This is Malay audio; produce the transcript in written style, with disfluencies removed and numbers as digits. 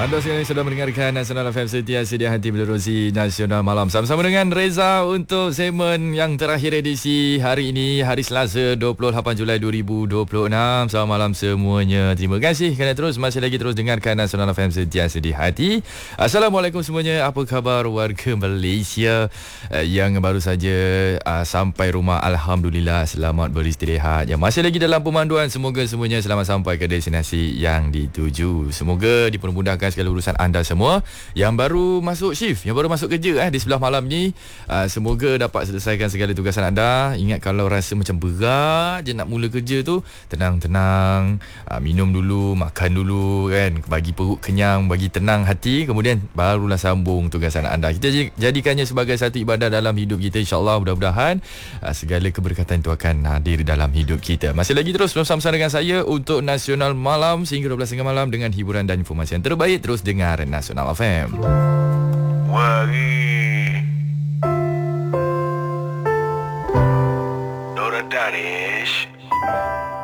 Anda sekarang sedang mendengarkan Nasional FM Sentiasa di Hati Menerusi Nasional Malam. Sama-sama dengan Reza untuk segmen yang terakhir edisi hari ini, hari Selasa 28 Julai 2026. Selamat malam semuanya. Terima kasih kerana masih lagi terus dengarkan Nasional FM Sentiasa di Hati. Assalamualaikum semuanya. Apa khabar warga Malaysia yang baru saja sampai rumah? Alhamdulillah, selamat beristirahat. Yang masih lagi dalam pemanduan, semoga semuanya selamat sampai ke destinasi yang dituju. Semoga dipermudahkan segala urusan anda semua. Yang baru masuk shift, yang baru masuk kerja di sebelah malam ni, semoga dapat selesaikan segala tugasan anda. Ingat, kalau rasa macam berat je nak mula kerja tu, tenang-tenang, minum dulu, makan dulu kan, bagi perut kenyang, bagi tenang hati, kemudian barulah sambung tugasan anda. Kita jadikannya sebagai satu ibadah dalam hidup kita, insya-Allah. Mudah-mudahan segala keberkatan itu akan hadir dalam hidup kita. Masih lagi terus bersama dengan saya untuk Nasional Malam sehingga 12.30 malam dengan hiburan dan informasi yang terbaik. Terus dengar Nasional FM. Wari Nora Danish